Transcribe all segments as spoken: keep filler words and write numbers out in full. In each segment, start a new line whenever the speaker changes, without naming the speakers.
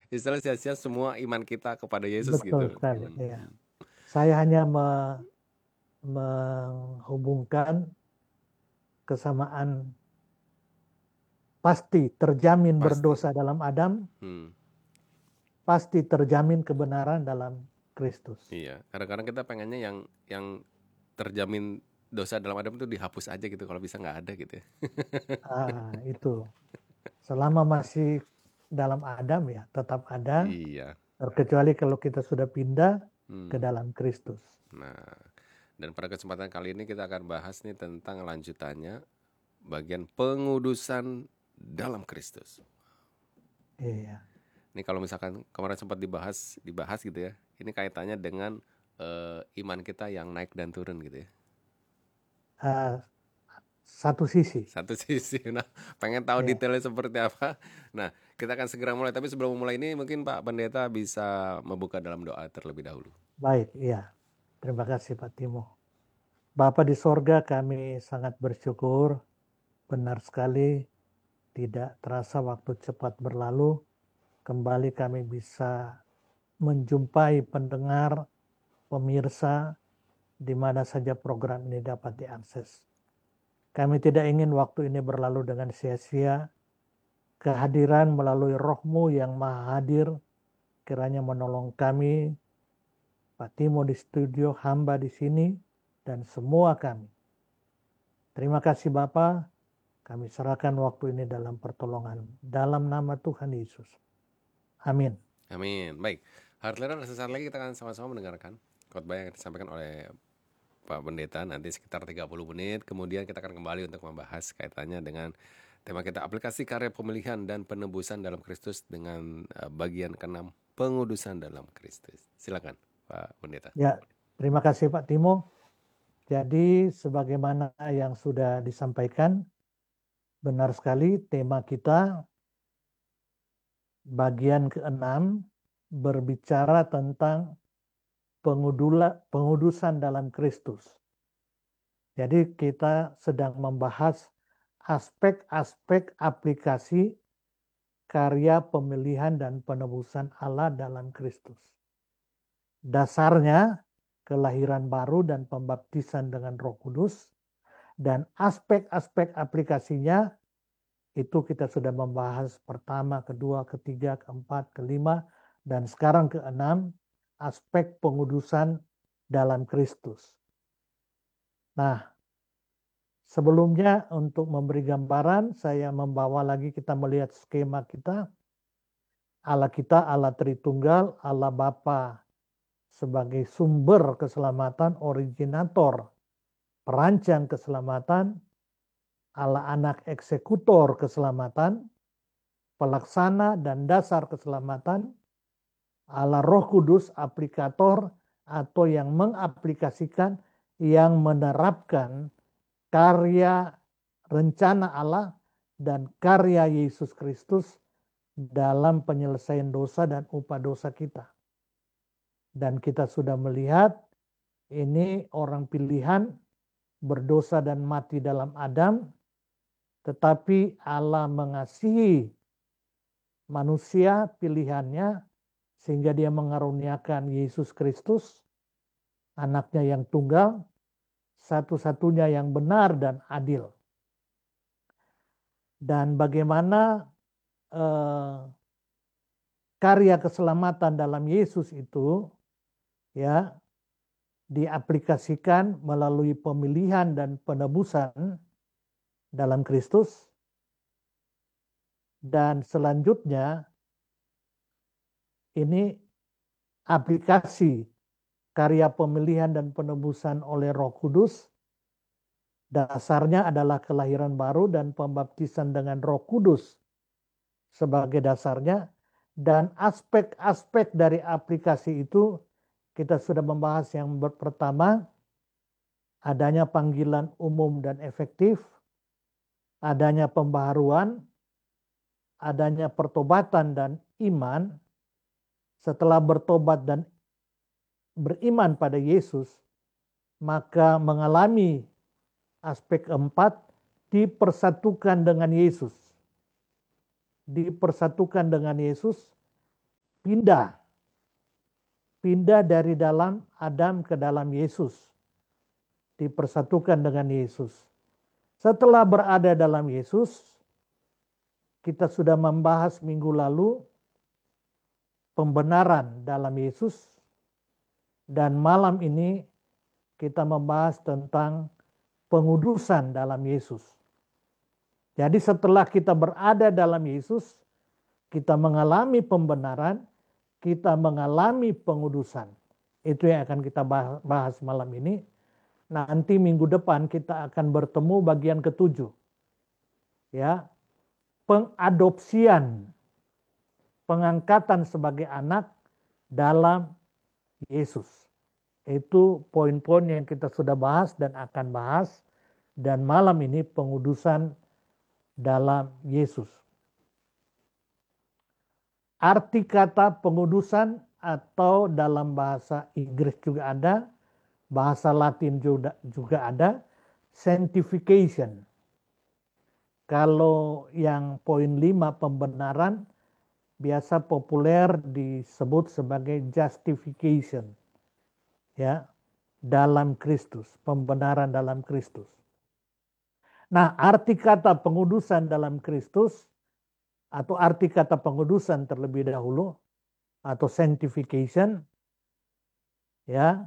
istilah sia-sia semua iman kita kepada Yesus
Betul
gitu.
sekali.
Hmm.
Ya. Saya hanya me- menghubungkan kesamaan pasti terjamin
Pasti.
berdosa dalam Adam,
Hmm.
pasti terjamin kebenaran dalam Kristus.
Iya, kadang-kadang kita pengennya yang yang terjamin dosa dalam Adam itu dihapus aja gitu kalau bisa nggak ada gitu ya.
Ah, itu. Selama masih dalam Adam ya tetap ada,
Iya.
terkecuali kalau kita sudah pindah ke
Hmm.
dalam Kristus.
Nah, dan pada kesempatan kali ini kita akan bahas nih tentang lanjutannya bagian pengudusan dalam Kristus.
Iya.
Ini kalau misalkan kemarin sempat dibahas dibahas gitu ya. Ini kaitannya dengan eh, iman kita yang naik dan turun gitu ya.
Ah, satu sisi.
Satu sisi. Nah, pengen tahu
Ya,
detailnya seperti apa. Nah, kita akan segera mulai. Tapi sebelum mulai ini mungkin Pak Pendeta bisa membuka dalam doa terlebih dahulu.
baik. Iya. Terima kasih Pak Timo. Bapa di sorga, kami sangat bersyukur. Benar sekali, tidak terasa waktu cepat berlalu. Kembali kami bisa menjumpai pendengar, pemirsa, di mana saja program ini dapat diakses. Kami tidak ingin waktu ini berlalu dengan sia-sia. Kehadiran melalui roh-Mu yang maha hadir, kiranya menolong kami, Pak Timo di studio, hamba di sini, dan semua kami. Terima kasih Bapak, kami serahkan waktu ini dalam pertolongan. Dalam nama Tuhan Yesus. Amin.
Amin. Baik. Heartleader, sesaat lagi kita akan sama-sama mendengarkan khotbah yang disampaikan oleh Pak Pendeta nanti sekitar tiga puluh menit. Kemudian kita akan kembali untuk membahas kaitannya dengan tema kita aplikasi karya pemilihan dan penebusan dalam Kristus dengan uh, bagian keenam pengudusan dalam Kristus. Silakan Pak Pendeta.
Ya, terima kasih Pak Timo. Jadi sebagaimana yang sudah disampaikan, benar sekali tema kita bagian keenam berbicara tentang pengudula, pengudusan dalam Kristus. Jadi kita sedang membahas aspek-aspek aplikasi karya pemilihan dan penebusan Allah dalam Kristus. Dasarnya kelahiran baru dan pembaptisan dengan Roh Kudus, dan aspek-aspek aplikasinya itu kita sudah membahas pertama, kedua, ketiga, keempat, kelima, dan sekarang keenam, aspek pengudusan dalam Kristus. Nah, sebelumnya untuk memberi gambaran, saya membawa lagi kita melihat skema kita. Allah kita, Allah Tritunggal, Allah Bapa sebagai sumber keselamatan, originator, perancang keselamatan, Allah Anak eksekutor keselamatan, pelaksana dan dasar keselamatan, Allah Roh Kudus aplikator atau yang mengaplikasikan, yang menerapkan karya rencana Allah dan karya Yesus Kristus dalam penyelesaian dosa dan upah dosa kita. Dan kita sudah melihat ini orang pilihan berdosa dan mati dalam Adam, tetapi Allah mengasihi manusia pilihannya sehingga dia mengaruniakan Yesus Kristus, anaknya yang tunggal, satu-satunya yang benar dan adil. Dan bagaimana eh, karya keselamatan dalam Yesus itu ya diaplikasikan melalui pemilihan dan penebusan dalam Kristus. Dan selanjutnya ini aplikasi karya pemilihan dan penebusan oleh Roh Kudus. Dasarnya adalah kelahiran baru dan pembaptisan dengan Roh Kudus sebagai dasarnya. Dan aspek-aspek dari aplikasi itu kita sudah membahas yang pertama, adanya panggilan umum dan efektif, adanya pembaharuan, adanya pertobatan dan iman. Setelah bertobat dan beriman pada Yesus, maka mengalami aspek keempat, dipersatukan dengan Yesus. Dipersatukan dengan Yesus pindah. Pindah dari dalam Adam ke dalam Yesus. Dipersatukan dengan Yesus. Setelah berada dalam Yesus, kita sudah membahas minggu lalu pembenaran dalam Yesus. Dan malam ini kita membahas tentang pengudusan dalam Yesus. Jadi setelah kita berada dalam Yesus, kita mengalami pembenaran, kita mengalami pengudusan. Itu yang akan kita bahas malam ini. Nanti minggu depan kita akan bertemu bagian ketujuh. Ya, pengadopsian, pengangkatan sebagai anak dalam Yesus. Itu poin-poin yang kita sudah bahas dan akan bahas. Dan malam ini pengudusan dalam Yesus. Arti kata pengudusan atau dalam bahasa Inggris juga ada, bahasa Latin juga, juga ada, sanctification. Kalau yang poin lima pembenaran, biasa populer disebut sebagai justification. Ya, dalam Kristus, pembenaran dalam Kristus. Nah, arti kata pengudusan dalam Kristus, atau arti kata pengudusan terlebih dahulu, atau sanctification, ya,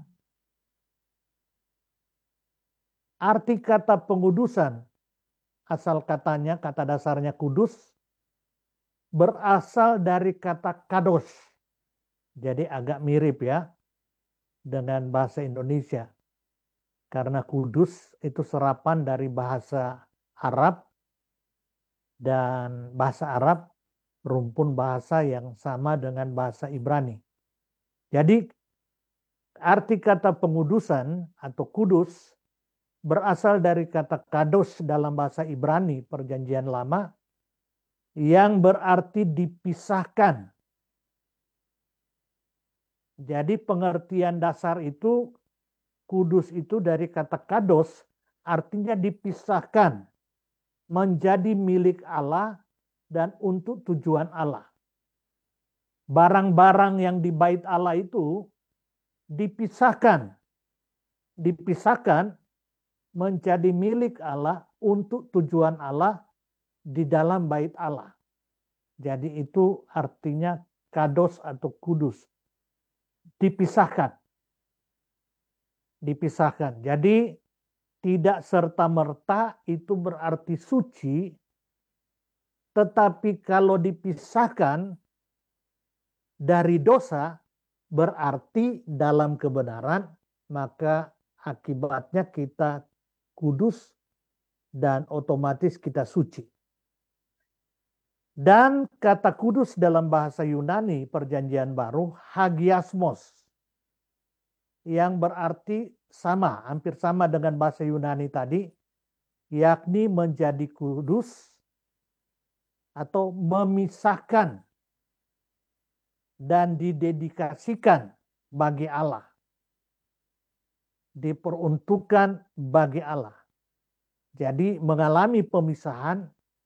arti kata pengudusan, asal katanya, kata dasarnya kudus, berasal dari kata kados. Jadi agak mirip ya dengan bahasa Indonesia. Karena kudus itu serapan dari bahasa Arab, dan bahasa Arab rumpun bahasa yang sama dengan bahasa Ibrani. Jadi arti kata pengudusan atau kudus berasal dari kata kados dalam bahasa Ibrani Perjanjian Lama yang berarti dipisahkan. Jadi pengertian dasar itu, kudus itu dari kata kados artinya dipisahkan, menjadi milik Allah dan untuk tujuan Allah. Barang-barang yang di bait Allah itu dipisahkan, dipisahkan menjadi milik Allah untuk tujuan Allah di dalam bait Allah. Jadi itu artinya kados atau kudus. Dipisahkan. Dipisahkan. Jadi tidak serta-merta itu berarti suci, tetapi kalau dipisahkan dari dosa berarti dalam kebenaran, maka akibatnya kita kudus dan otomatis kita suci. Dan kata kudus dalam bahasa Yunani Perjanjian Baru hagiasmos, yang berarti sama, hampir sama dengan bahasa Yunani tadi, yakni menjadi kudus atau memisahkan dan didedikasikan bagi Allah. Diperuntukkan bagi Allah. Jadi mengalami pemisahan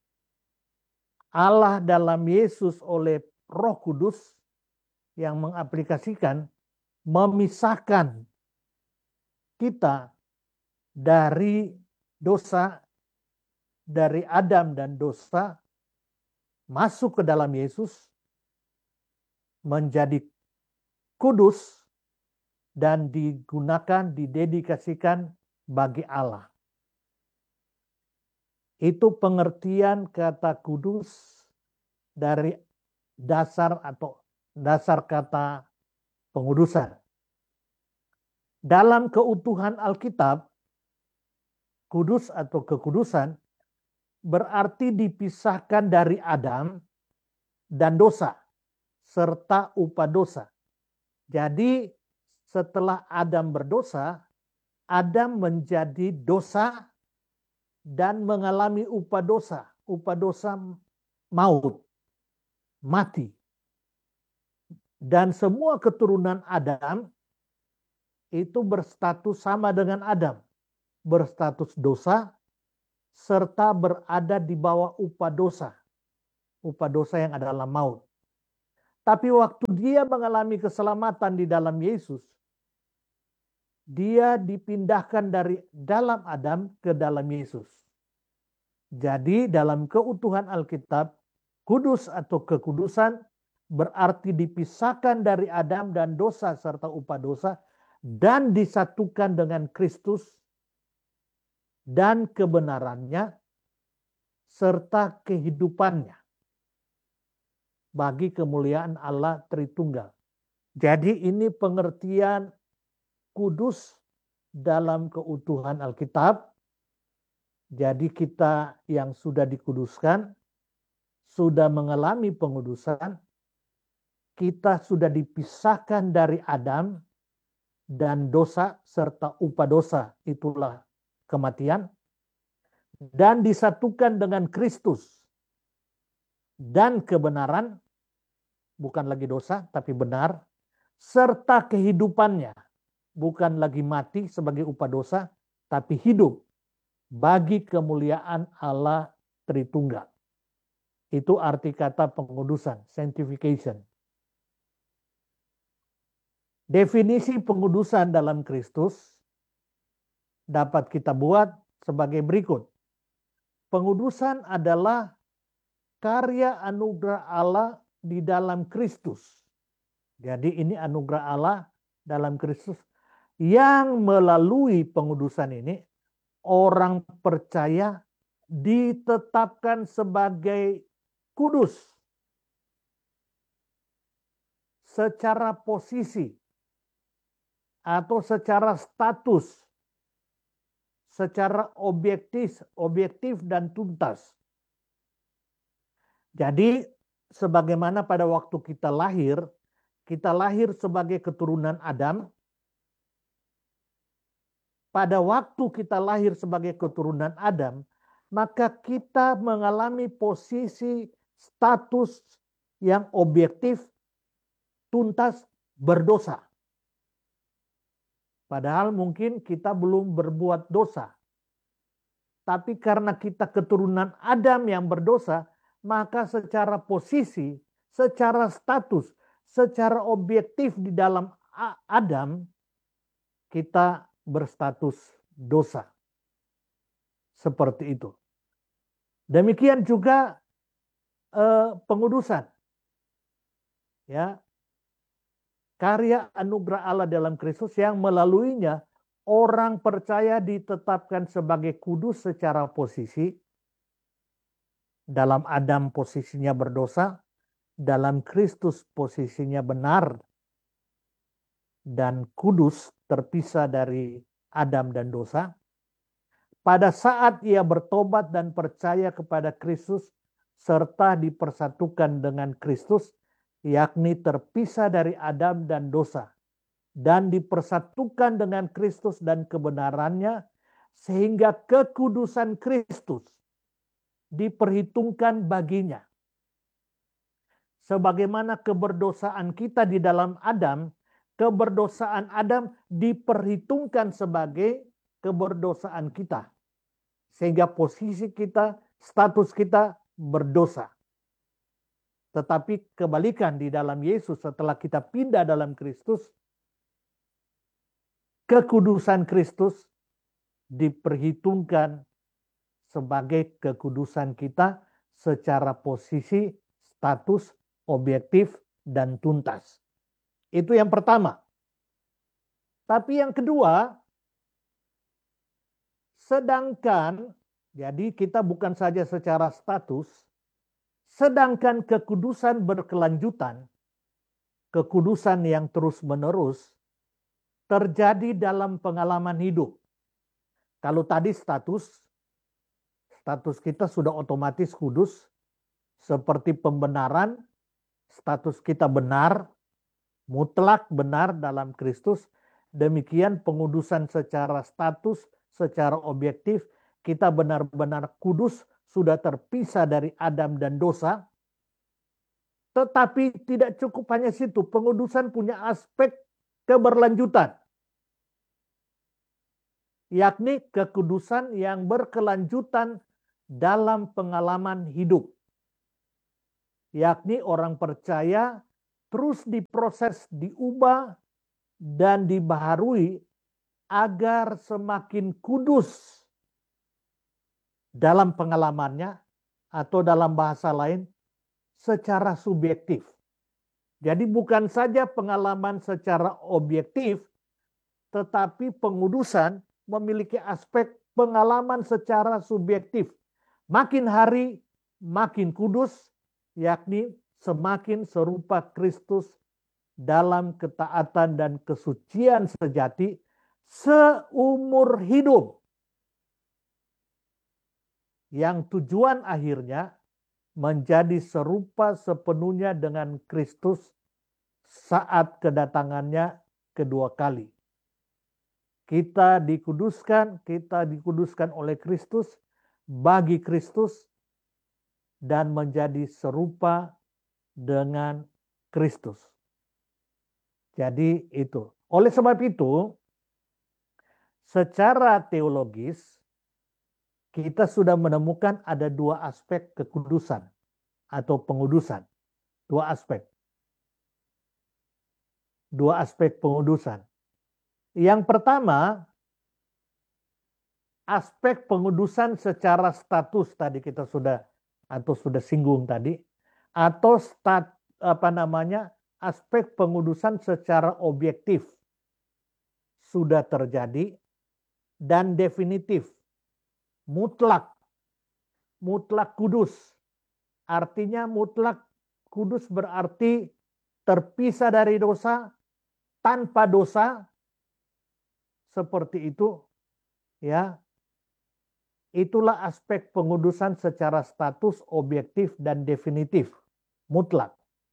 Allah dalam Yesus oleh Roh Kudus yang mengaplikasikan, memisahkan kita dari dosa, dari Adam dan dosa, masuk ke dalam Yesus, menjadi kudus, dan digunakan, didedikasikan bagi Allah. Itu pengertian kata kudus dari dasar atau dasar kata pengudusan. Dalam keutuhan Alkitab, kudus atau kekudusan berarti dipisahkan dari Adam dan dosa serta upah dosa. Jadi setelah Adam berdosa, Adam menjadi dosa dan mengalami upah dosa. Upah dosa maut, mati. Dan semua keturunan Adam itu berstatus sama dengan Adam. Berstatus dosa serta berada di bawah upah dosa. Upah dosa yang adalah maut. Tapi waktu dia mengalami keselamatan di dalam Yesus, dia dipindahkan dari dalam Adam ke dalam Yesus. Jadi dalam keutuhan Alkitab, kudus atau kekudusan berarti dipisahkan dari Adam dan dosa serta upah dosa dan disatukan dengan Kristus dan kebenarannya serta kehidupannya bagi kemuliaan Allah Tritunggal. Jadi ini pengertian kudus dalam keutuhan Alkitab. Jadi kita yang sudah dikuduskan, sudah mengalami pengudusan, kita sudah dipisahkan dari Adam dan dosa serta upah dosa, itulah kematian, dan disatukan dengan Kristus dan kebenaran, bukan lagi dosa tapi benar, serta kehidupannya, bukan lagi mati sebagai upah dosa tapi hidup bagi kemuliaan Allah Tritunggal. Itu arti kata pengudusan, sanctification. Definisi pengudusan dalam Kristus dapat kita buat sebagai berikut. Pengudusan adalah karya anugerah Allah di dalam Kristus. Jadi ini anugerah Allah dalam Kristus yang melalui pengudusan ini orang percaya ditetapkan sebagai kudus secara posisi atau secara status, secara objektif, objektif dan tuntas. Jadi sebagaimana pada waktu kita lahir, kita lahir sebagai keturunan Adam. Pada waktu kita lahir sebagai keturunan Adam, maka kita mengalami posisi status yang objektif, tuntas, berdosa. Padahal mungkin kita belum berbuat dosa. Tapi karena kita keturunan Adam yang berdosa, maka secara posisi, secara status, secara objektif di dalam Adam, kita berstatus dosa. Seperti itu. Demikian juga eh, pengudusan. Ya. Karya anugerah Allah dalam Kristus yang melaluinya orang percaya ditetapkan sebagai kudus secara posisi. Dalam Adam posisinya berdosa, dalam Kristus posisinya benar dan kudus, terpisah dari Adam dan dosa. Pada saat ia bertobat dan percaya kepada Kristus serta dipersatukan dengan Kristus, yakni terpisah dari Adam dan dosa dan dipersatukan dengan Kristus dan kebenarannya, sehingga kekudusan Kristus diperhitungkan baginya. Sebagaimana keberdosaan kita di dalam Adam, keberdosaan Adam diperhitungkan sebagai keberdosaan kita. Sehingga posisi kita, status kita berdosa. Tetapi kebalikan di dalam Yesus setelah kita pindah dalam Kristus, kekudusan Kristus diperhitungkan sebagai kekudusan kita secara posisi, status, objektif, dan tuntas. Itu yang pertama. Tapi yang kedua, sedangkan, jadi kita bukan saja secara status, sedangkan kekudusan berkelanjutan, kekudusan yang terus-menerus, terjadi dalam pengalaman hidup. Kalau tadi status, status kita sudah otomatis kudus, seperti pembenaran, status kita benar, mutlak benar dalam Kristus. Demikian pengudusan secara status, secara objektif, kita benar-benar kudus, sudah terpisah dari Adam dan dosa. Tetapi tidak cukup hanya situ, pengudusan punya aspek keberlanjutan. Yakni kekudusan yang berkelanjutan dalam pengalaman hidup. Yakni orang percaya terus diproses, diubah, dan dibaharui agar semakin kudus dalam pengalamannya, atau dalam bahasa lain, secara subjektif. Jadi bukan saja pengalaman secara objektif, tetapi pengudusan memiliki aspek pengalaman secara subjektif. Makin hari makin kudus, yakni semakin serupa Kristus dalam ketaatan dan kesucian sejati seumur hidup. Yang tujuan akhirnya menjadi serupa sepenuhnya dengan Kristus saat kedatangannya kedua kali. Kita dikuduskan, kita dikuduskan oleh Kristus, bagi Kristus, dan menjadi serupa dengan Kristus. Jadi itu. Oleh sebab itu, secara teologis, kita sudah menemukan ada dua aspek kekudusan atau pengudusan. Dua aspek. Dua aspek pengudusan. Yang pertama, aspek pengudusan secara status tadi kita sudah atau sudah singgung tadi, atau stat, apa namanya, aspek pengudusan secara objektif sudah terjadi dan definitif. Mutlak, mutlak kudus. Artinya mutlak kudus berarti terpisah dari dosa, tanpa dosa, seperti itu, ya. Itulah aspek pengudusan secara status objektif dan definitif, mutlak.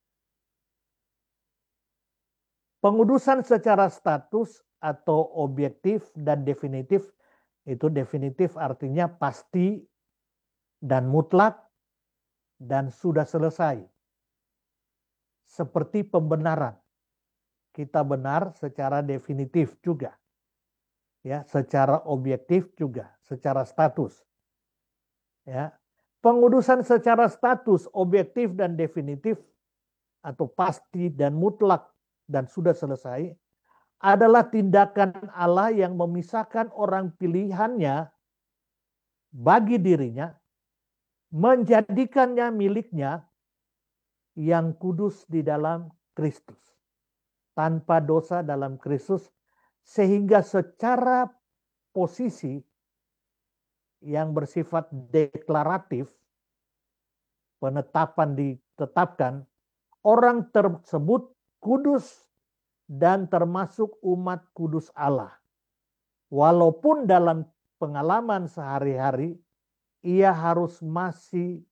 Pengudusan secara status atau objektif dan definitif, itu definitif artinya pasti dan mutlak dan sudah selesai. Seperti pembenaran. Kita benar secara definitif juga. Ya, secara objektif juga, secara status. Ya. Pengudusan secara status objektif dan definitif atau pasti dan mutlak dan sudah selesai adalah tindakan Allah yang memisahkan orang pilihannya bagi dirinya, menjadikannya miliknya yang kudus di dalam Kristus, tanpa dosa dalam Kristus, sehingga secara posisi yang bersifat deklaratif, penetapan ditetapkan, orang tersebut kudus dan termasuk umat kudus Allah. Walaupun dalam pengalaman sehari-hari, ia harus masih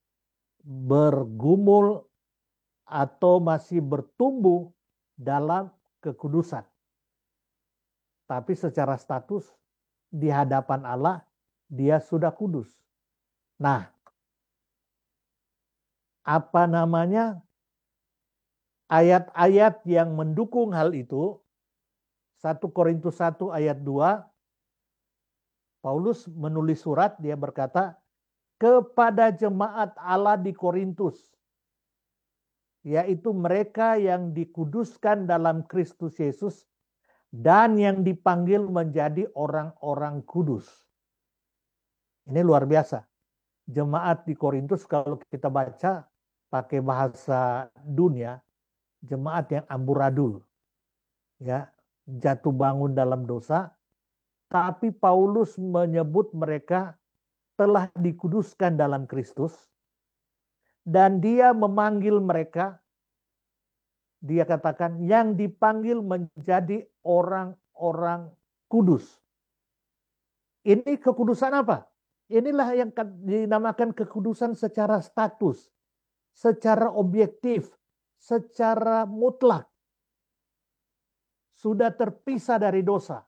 bergumul atau masih bertumbuh dalam kekudusan. Tapi secara status di hadapan Allah, dia sudah kudus. Nah, apa namanya? Ayat-ayat yang mendukung hal itu, satu Korintus satu ayat dua, Paulus menulis surat, dia berkata, kepada jemaat Allah di Korintus, yaitu mereka yang dikuduskan dalam Kristus Yesus dan yang dipanggil menjadi orang-orang kudus. Ini luar biasa. Jemaat di Korintus kalau kita baca pakai bahasa dunia, jemaat yang amburadul, ya, jatuh bangun dalam dosa, tapi Paulus menyebut mereka telah dikuduskan dalam Kristus, dan dia memanggil mereka, dia katakan yang dipanggil menjadi orang-orang kudus. Ini kekudusan apa? Inilah yang dinamakan kekudusan secara status, secara objektif, secara mutlak. Sudah terpisah dari dosa.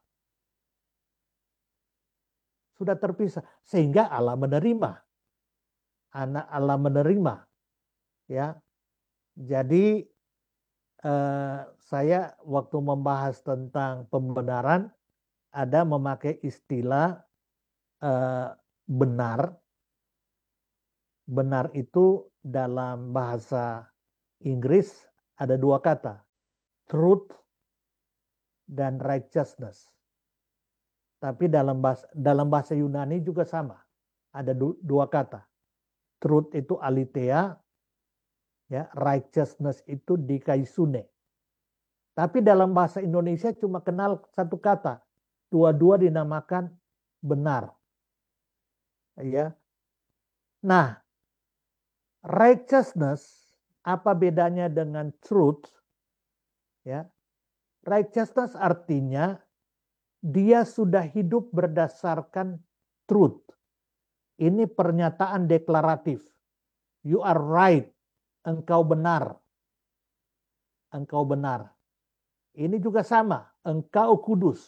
Sudah terpisah. Sehingga Allah menerima. Anak Allah menerima. Ya. Jadi eh, saya waktu membahas tentang pembenaran, ada memakai istilah eh, benar. Benar itu dalam bahasa Inggris ada dua kata, truth dan righteousness. Tapi dalam bahasa, dalam bahasa Yunani juga sama, ada du, dua kata. Truth itu aletheia, ya, righteousness itu dikaisune. Tapi dalam bahasa Indonesia cuma kenal satu kata, dua-dua dinamakan benar. Ya. Nah, righteousness apa bedanya dengan truth? Ya. Righteousness artinya dia sudah hidup berdasarkan truth. Ini pernyataan deklaratif. You are right. Engkau benar. Engkau benar. Ini juga sama. Engkau kudus.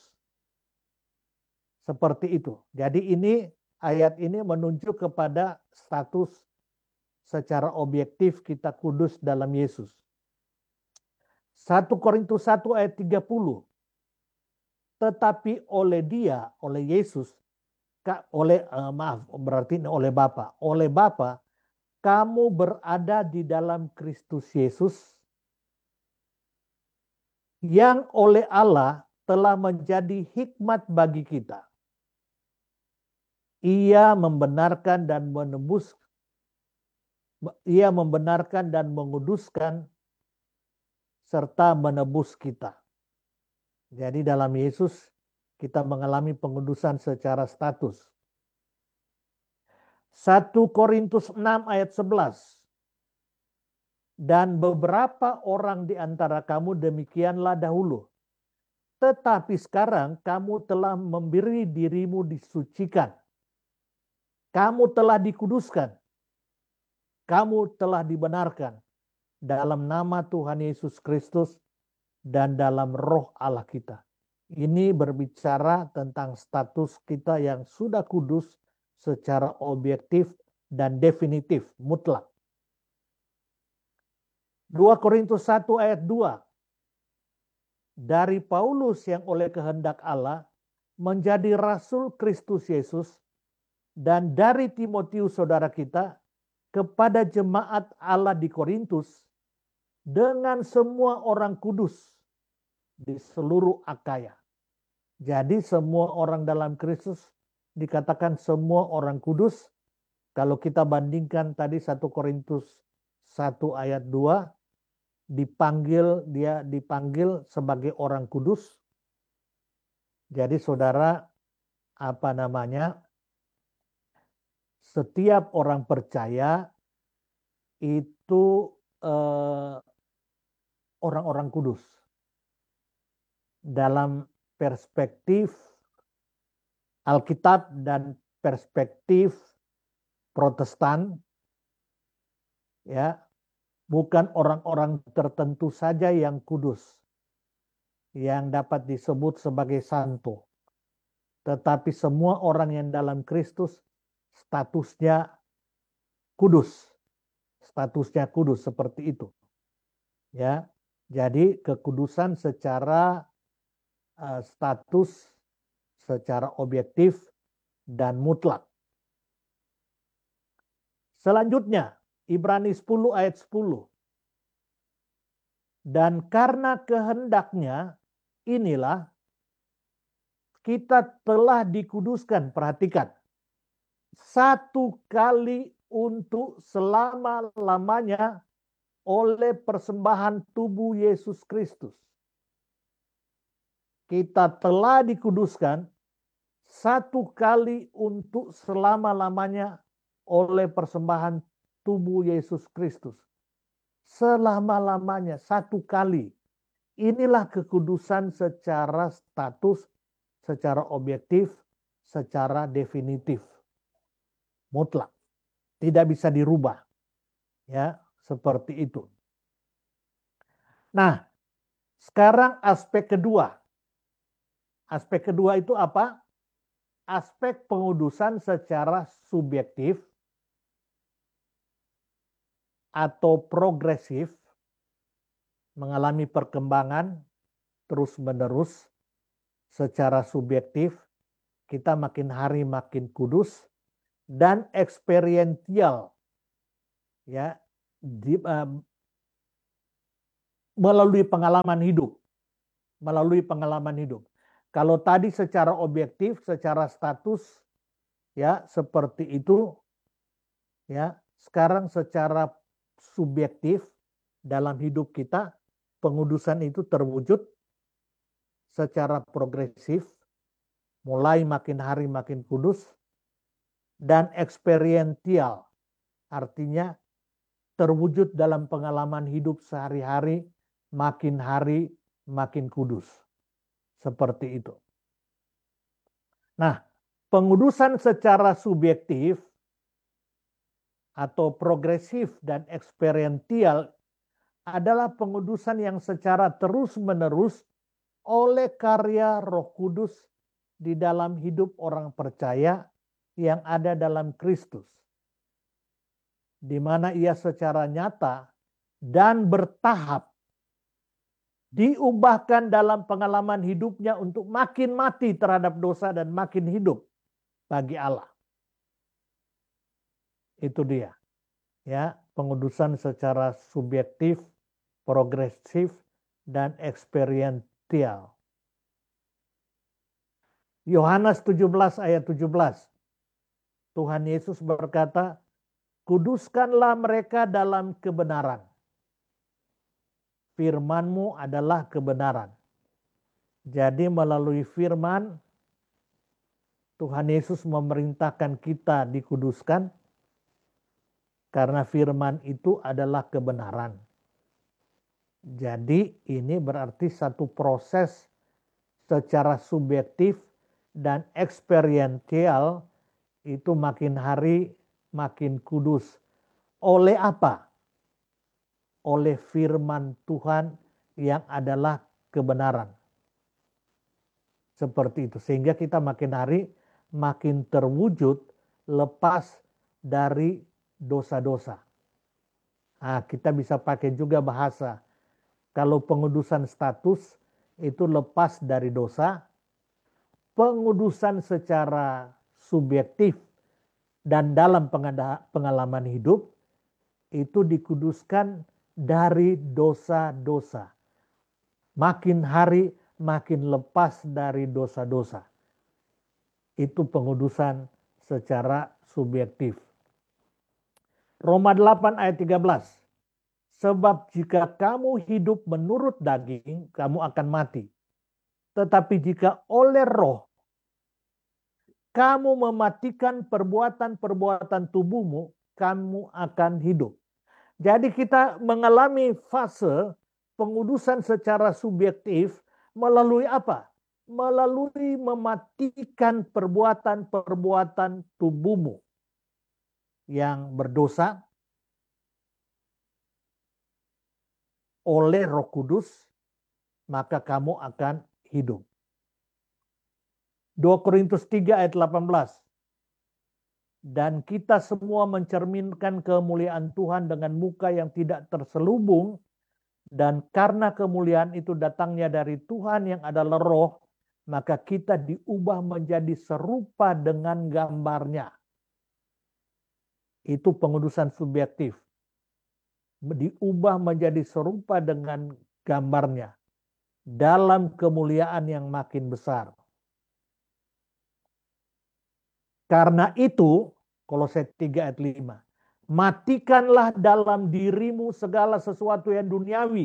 Seperti itu. Jadi ini ayat ini menunjuk kepada status secara objektif kita kudus dalam Yesus. satu Korintus satu ayat tiga puluh. Tetapi oleh dia, oleh Yesus, oleh uh, maaf berarti oleh Bapa, oleh Bapa kamu berada di dalam Kristus Yesus yang oleh Allah telah menjadi hikmat bagi kita. Ia membenarkan dan menebus, ia membenarkan dan menguduskan serta menebus kita. Jadi dalam Yesus kita mengalami pengudusan secara status. satu Korintus enam ayat sebelas. Dan beberapa orang di antara kamu demikianlah dahulu. Tetapi sekarang kamu telah memberi dirimu disucikan. Kamu telah dikuduskan. Kamu telah dibenarkan dalam nama Tuhan Yesus Kristus dan dalam roh Allah kita. Ini berbicara tentang status kita yang sudah kudus secara objektif dan definitif, mutlak. dua Korintus satu ayat dua. Dari Paulus yang oleh kehendak Allah menjadi rasul Kristus Yesus dan dari Timotius saudara kita kepada jemaat Allah di Korintus dengan semua orang kudus di seluruh Akaya. Jadi semua orang dalam Kristus dikatakan semua orang kudus. Kalau kita bandingkan tadi satu Korintus satu ayat dua, dipanggil dia dipanggil sebagai orang kudus. Jadi saudara, apa namanya? Setiap orang percaya itu eh, orang-orang kudus. Dalam perspektif Alkitab dan perspektif Protestan, ya, bukan orang-orang tertentu saja yang kudus, yang dapat disebut sebagai santo, tetapi semua orang yang dalam Kristus statusnya kudus, statusnya kudus seperti itu, ya. Jadi kekudusan secara uh, status, secara objektif dan mutlak. Selanjutnya, Ibrani sepuluh ayat sepuluh. Dan karena kehendaknya inilah kita telah dikuduskan, perhatikan, satu kali untuk selama-lamanya oleh persembahan tubuh Yesus Kristus. Kita telah dikuduskan satu kali untuk selama-lamanya oleh persembahan tubuh Yesus Kristus. Selama-lamanya, satu kali. Inilah kekudusan secara status, secara objektif, secara definitif. Mutlak. Tidak bisa dirubah. Ya, seperti itu. Nah, sekarang aspek kedua. Aspek kedua itu apa? Aspek pengudusan secara subjektif atau progresif, mengalami perkembangan terus-menerus secara subjektif, kita makin hari makin kudus, dan eksperiential, ya, di, uh, melalui pengalaman hidup. Melalui pengalaman hidup. Kalau tadi secara objektif, secara status, ya seperti itu, ya sekarang secara subjektif dalam hidup kita, pengudusan itu terwujud secara progresif, mulai makin hari makin kudus, dan eksperiential, artinya terwujud dalam pengalaman hidup sehari-hari, makin hari makin kudus. Seperti itu. Nah, pengudusan secara subjektif atau progresif dan eksperiential adalah pengudusan yang secara terus-menerus oleh karya Roh Kudus di dalam hidup orang percaya yang ada dalam Kristus, di mana ia secara nyata dan bertahap diubahkan dalam pengalaman hidupnya untuk makin mati terhadap dosa dan makin hidup bagi Allah. Itu dia. Ya, pengudusan secara subjektif, progresif, dan eksperiential. Yohanes tujuh belas ayat tujuh belas. Tuhan Yesus berkata, "Kuduskanlah mereka dalam kebenaran. Firman-Mu adalah kebenaran." Jadi melalui firman, Tuhan Yesus memerintahkan kita dikuduskan karena firman itu adalah kebenaran. Jadi ini berarti satu proses secara subjektif dan eksperiential itu makin hari makin kudus. Oleh apa? Oleh firman Tuhan yang adalah kebenaran. Seperti itu. Sehingga kita makin hari makin terwujud lepas dari dosa-dosa. Nah, kita bisa pakai juga bahasa. Kalau pengudusan status itu lepas dari dosa. Pengudusan secara subjektif dan dalam pengalaman hidup itu dikuduskan dari dosa-dosa. Makin hari makin lepas dari dosa-dosa. Itu pengudusan secara subjektif. Roma delapan ayat tiga belas. Sebab jika kamu hidup menurut daging, kamu akan mati. Tetapi jika oleh roh kamu mematikan perbuatan-perbuatan tubuhmu, kamu akan hidup. Jadi kita mengalami fase pengudusan secara subjektif melalui apa? Melalui mematikan perbuatan-perbuatan tubuhmu yang berdosa oleh Roh Kudus, maka kamu akan hidup. dua Korintus tiga ayat delapan belas. Dan kita semua mencerminkan kemuliaan Tuhan dengan muka yang tidak terselubung, dan karena kemuliaan itu datangnya dari Tuhan yang adalah Roh, maka kita diubah menjadi serupa dengan gambarnya. Itu pengudusan subjektif. Diubah menjadi serupa dengan gambarnya dalam kemuliaan yang makin besar. Karena itu, Kolose tiga ayat lima, matikanlah dalam dirimu segala sesuatu yang duniawi,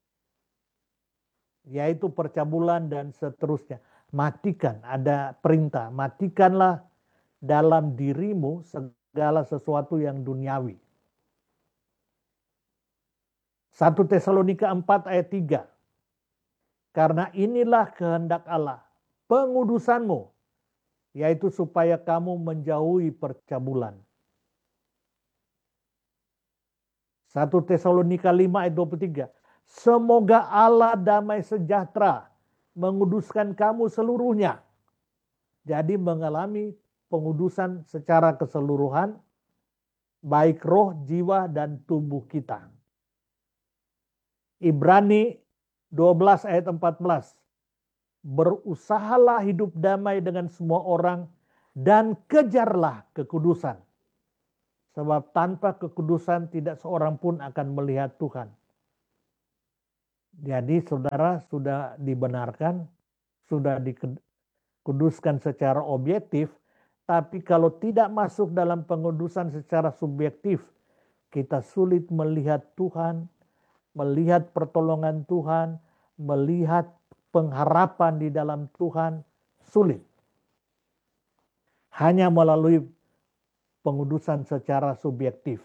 yaitu percabulan dan seterusnya. Matikan, ada perintah, matikanlah dalam dirimu segala sesuatu yang duniawi. satu Tesalonika empat ayat tiga. Karena inilah kehendak Allah, pengudusanmu, yaitu supaya kamu menjauhi percabulan. satu Tesalonika lima ayat dua puluh tiga. Semoga Allah damai sejahtera menguduskan kamu seluruhnya. Jadi mengalami pengudusan secara keseluruhan, baik roh, jiwa, dan tubuh kita. Ibrani dua belas ayat empat belas. Berusahalah hidup damai dengan semua orang dan kejarlah kekudusan. Sebab tanpa kekudusan tidak seorang pun akan melihat Tuhan. Jadi saudara sudah dibenarkan, sudah dikuduskan secara objektif, tapi kalau tidak masuk dalam pengudusan secara subjektif, kita sulit melihat Tuhan, melihat pertolongan Tuhan, melihat pengharapan di dalam Tuhan, sulit. Hanya melalui pengudusan secara subjektif.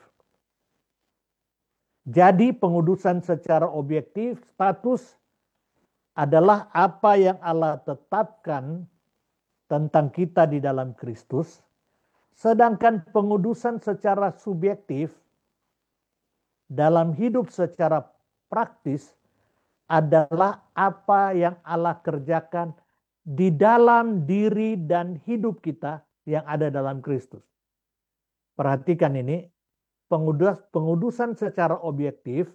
Jadi pengudusan secara objektif, status adalah apa yang Allah tetapkan tentang kita di dalam Kristus. Sedangkan pengudusan secara subjektif dalam hidup secara praktis adalah apa yang Allah kerjakan di dalam diri dan hidup kita yang ada dalam Kristus. Perhatikan ini, pengudus, pengudusan secara objektif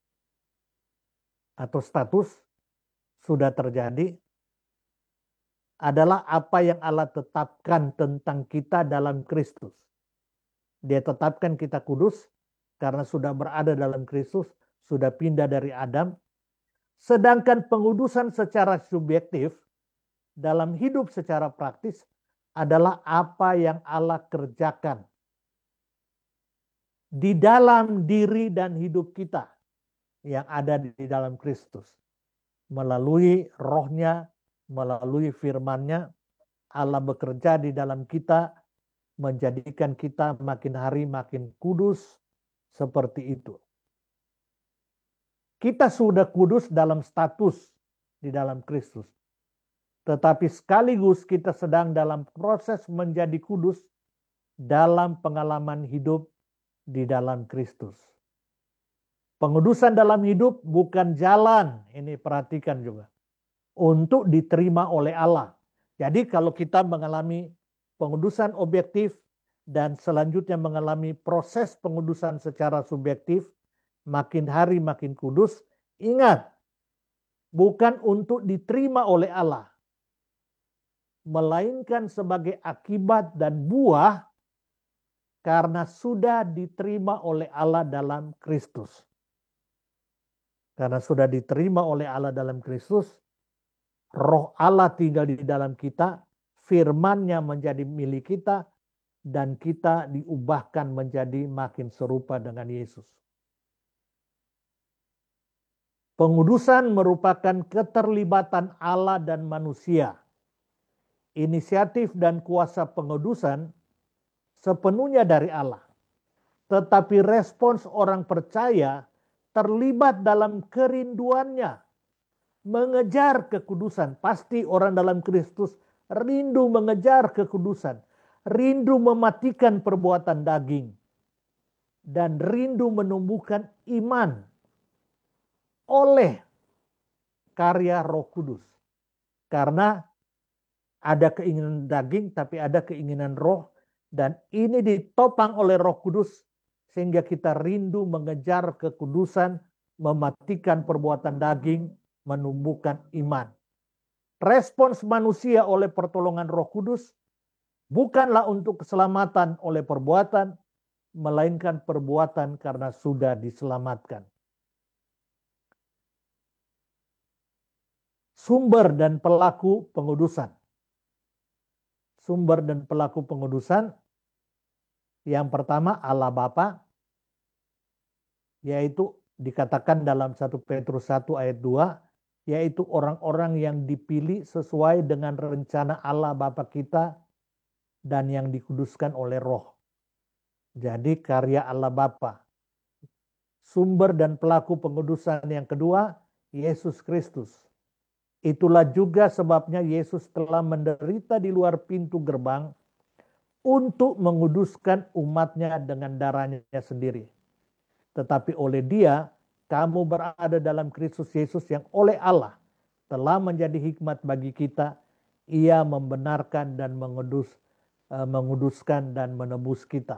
atau status sudah terjadi adalah apa yang Allah tetapkan tentang kita dalam Kristus. Dia tetapkan kita kudus karena sudah berada dalam Kristus, sudah pindah dari Adam. Sedangkan pengudusan secara subjektif dalam hidup secara praktis adalah apa yang Allah kerjakan di dalam diri dan hidup kita yang ada di dalam Kristus. Melalui rohnya, melalui firman-Nya, Allah bekerja di dalam kita, menjadikan kita makin hari makin kudus seperti itu. Kita sudah kudus dalam status di dalam Kristus. Tetapi sekaligus kita sedang dalam proses menjadi kudus dalam pengalaman hidup di dalam Kristus. Pengudusan dalam hidup bukan jalan, ini perhatikan juga, untuk diterima oleh Allah. Jadi kalau kita mengalami pengudusan objektif dan selanjutnya mengalami proses pengudusan secara subjektif, makin hari makin kudus, ingat, bukan untuk diterima oleh Allah, melainkan sebagai akibat dan buah karena sudah diterima oleh Allah dalam Kristus. Karena sudah diterima oleh Allah dalam Kristus, Roh Allah tinggal di dalam kita, firman-Nya menjadi milik kita, dan kita diubahkan menjadi makin serupa dengan Yesus. Pengudusan merupakan keterlibatan Allah dan manusia. Inisiatif dan kuasa pengudusan sepenuhnya dari Allah. Tetapi respons orang percaya terlibat dalam kerinduannya mengejar kekudusan. Pasti orang dalam Kristus rindu mengejar kekudusan, rindu mematikan perbuatan daging, dan rindu menumbuhkan iman oleh karya Roh Kudus. Karena ada keinginan daging, tapi ada keinginan roh, dan ini ditopang oleh Roh Kudus sehingga kita rindu mengejar kekudusan, mematikan perbuatan daging, menumbuhkan iman. Respons manusia oleh pertolongan Roh Kudus bukanlah untuk keselamatan oleh perbuatan, melainkan perbuatan karena sudah diselamatkan. Sumber dan pelaku pengudusan. Sumber dan pelaku pengudusan, yang pertama Allah Bapa, yaitu dikatakan dalam satu Petrus satu ayat dua, yaitu orang-orang yang dipilih sesuai dengan rencana Allah Bapa kita dan yang dikuduskan oleh Roh. Jadi karya Allah Bapa. Sumber dan pelaku pengudusan yang kedua, Yesus Kristus. Itulah juga sebabnya Yesus telah menderita di luar pintu gerbang untuk menguduskan umatnya dengan darahnya sendiri. Tetapi oleh Dia, kamu berada dalam Kristus Yesus yang oleh Allah telah menjadi hikmat bagi kita. Ia membenarkan dan mengudus, menguduskan dan menebus kita.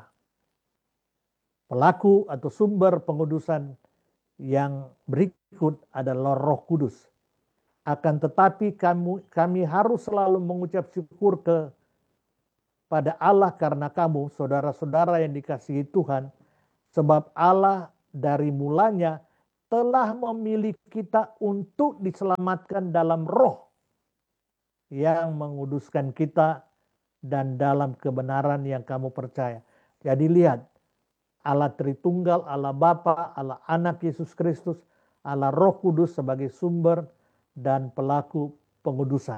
Pelaku atau sumber pengudusan yang berikut adalah Roh Kudus. Akan tetapi kami, kami harus selalu mengucap syukur kepada Allah karena kamu, saudara-saudara yang dikasihi Tuhan, sebab Allah dari mulanya telah memilih kita untuk diselamatkan dalam roh yang menguduskan kita dan dalam kebenaran yang kamu percaya. Jadi lihat, Allah Tritunggal, Allah Bapa, Allah Anak Yesus Kristus, Allah Roh Kudus sebagai sumber dan pelaku pengudusan.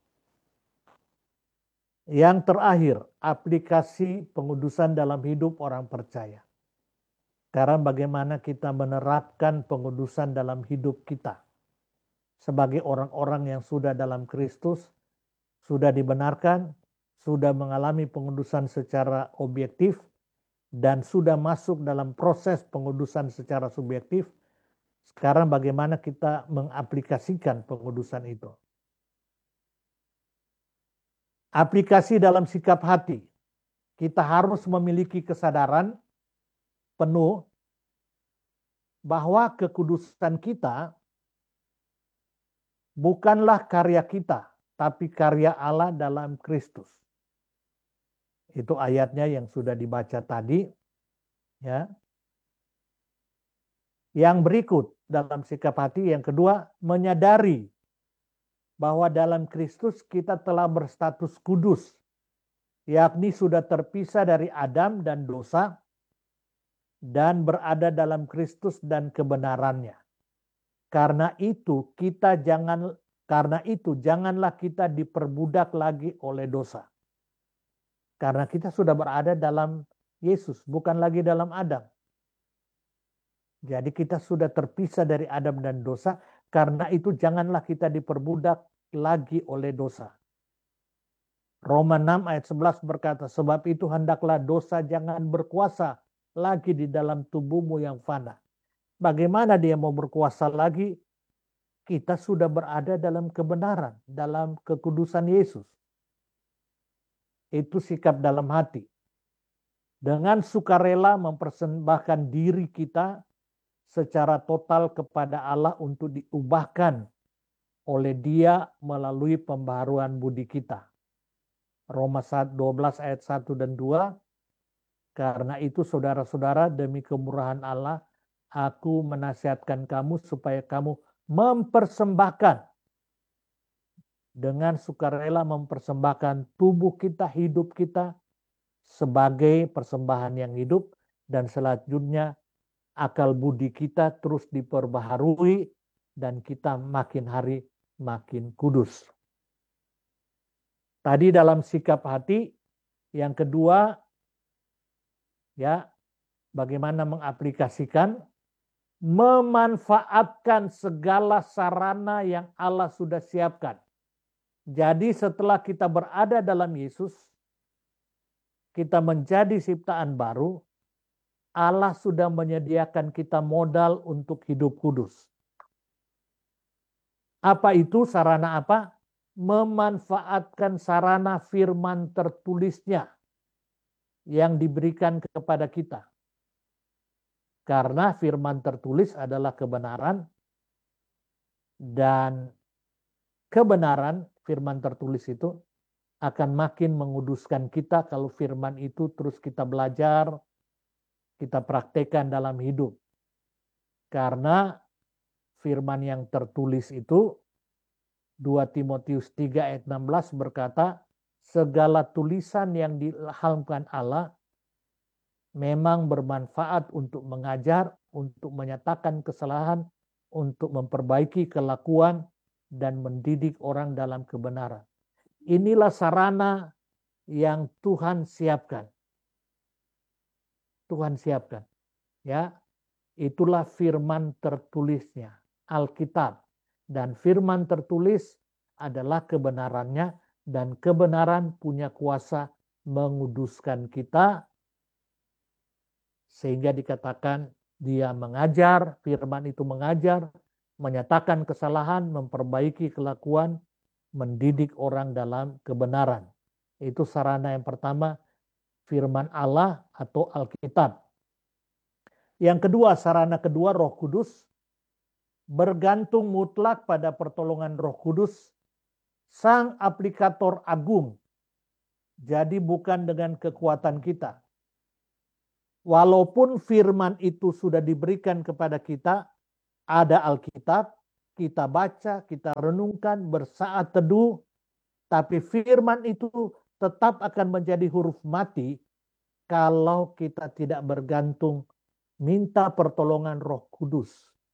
Yang terakhir, aplikasi pengudusan dalam hidup orang percaya. Sekarang bagaimana kita menerapkan pengudusan dalam hidup kita. Sebagai orang-orang yang sudah dalam Kristus, sudah dibenarkan, sudah mengalami pengudusan secara objektif, dan sudah masuk dalam proses pengudusan secara subjektif. Sekarang bagaimana kita mengaplikasikan pengudusan itu. Aplikasi dalam sikap hati. Kita harus memiliki kesadaran penuh bahwa kekudusan kita bukanlah karya kita, tapi karya Allah dalam Kristus. Itu ayatnya yang sudah dibaca tadi. Ya. Yang berikut dalam sikap hati, yang kedua, menyadari bahwa dalam Kristus kita telah berstatus kudus, yakni sudah terpisah dari Adam dan dosa, dan berada dalam Kristus dan kebenarannya. Karena itu kita jangan karena itu janganlah kita diperbudak lagi oleh dosa. Karena kita sudah berada dalam Yesus, bukan lagi dalam Adam. Jadi kita sudah terpisah dari Adam dan dosa, karena itu janganlah kita diperbudak lagi oleh dosa. Roma enam ayat sebelas berkata, sebab itu hendaklah dosa jangan berkuasa lagi di dalam tubuhmu yang fana. Bagaimana dia mau berkuasa lagi? Kita sudah berada dalam kebenaran, dalam kekudusan Yesus. Itu sikap dalam hati. Dengan sukarela mempersembahkan diri kita secara total kepada Allah untuk diubahkan oleh Dia melalui pembaharuan budi kita. Roma dua belas ayat satu dan dua. Karena itu saudara-saudara, demi kemurahan Allah, aku menasihatkan kamu supaya kamu mempersembahkan, dengan sukarela mempersembahkan tubuh kita, hidup kita sebagai persembahan yang hidup, dan selanjutnya akal budi kita terus diperbaharui dan kita makin hari makin kudus. Tadi dalam sikap hati, yang kedua, ya, bagaimana mengaplikasikan, memanfaatkan segala sarana yang Allah sudah siapkan. Jadi setelah kita berada dalam Yesus, kita menjadi ciptaan baru, Allah sudah menyediakan kita modal untuk hidup kudus. Apa itu sarana apa? Memanfaatkan sarana firman tertulisnya yang diberikan kepada kita. Karena firman tertulis adalah kebenaran, dan kebenaran firman tertulis itu akan makin menguduskan kita kalau firman itu terus kita belajar, kita praktekkan dalam hidup. Karena firman yang tertulis itu, dua Timotius tiga ayat enam belas berkata, segala tulisan yang diilhamkan Allah memang bermanfaat untuk mengajar, untuk menyatakan kesalahan, untuk memperbaiki kelakuan, dan mendidik orang dalam kebenaran. Inilah sarana yang Tuhan siapkan. Tuhan siapkan. Ya, itulah firman tertulisnya, Alkitab. Dan firman tertulis adalah kebenarannya, dan kebenaran punya kuasa menguduskan kita, sehingga dikatakan dia mengajar, firman itu mengajar, menyatakan kesalahan, memperbaiki kelakuan, mendidik orang dalam kebenaran. Itu sarana yang pertama, firman Allah atau Alkitab. Yang kedua, sarana kedua, Roh Kudus, bergantung mutlak pada pertolongan Roh Kudus, Sang aplikator agung. Jadi bukan dengan kekuatan kita. Walaupun firman itu sudah diberikan kepada kita, Ada Alkitab, kita baca, kita renungkan, bersaat teduh, tapi firman itu tetap akan menjadi huruf mati kalau kita tidak bergantung minta pertolongan Roh Kudus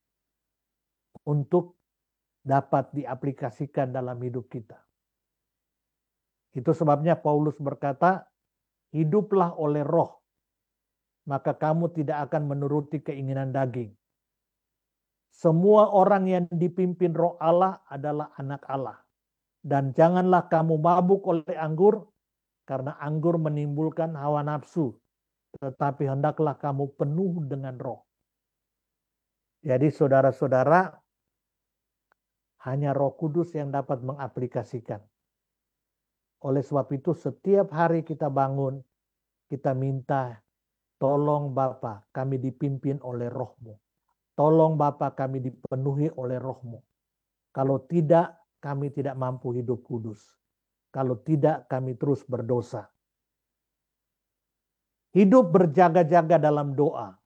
untuk dapat diaplikasikan dalam hidup kita. Itu sebabnya Paulus berkata, hiduplah oleh roh, maka kamu tidak akan menuruti keinginan daging. Semua orang yang dipimpin roh Allah adalah anak Allah. Dan janganlah kamu mabuk oleh anggur, karena anggur menimbulkan hawa nafsu. Tetapi hendaklah kamu penuh dengan roh. Jadi saudara-saudara, hanya Roh Kudus yang dapat mengaplikasikan. Oleh sebab itu setiap hari kita bangun, kita minta, tolong Bapa, kami dipimpin oleh roh-Mu. Tolong Bapa, kami dipenuhi oleh roh-Mu. Kalau tidak, kami tidak mampu hidup kudus. Kalau tidak, kami terus berdosa. Hidup berjaga-jaga dalam doa.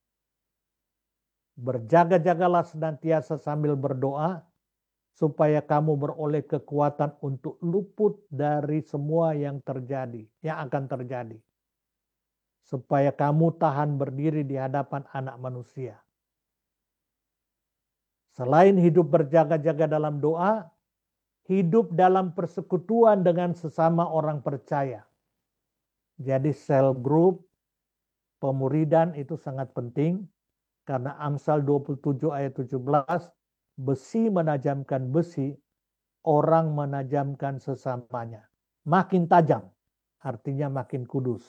Berjaga-jagalah senantiasa sambil berdoa, supaya kamu beroleh kekuatan untuk luput dari semua yang terjadi, yang akan terjadi. Supaya kamu tahan berdiri di hadapan anak manusia. Selain hidup berjaga-jaga dalam doa, hidup dalam persekutuan dengan sesama orang percaya. Jadi sel group, pemuridan itu sangat penting, karena Amsal dua puluh tujuh ayat tujuh belas, besi menajamkan besi, orang menajamkan sesamanya. Makin tajam, artinya makin kudus.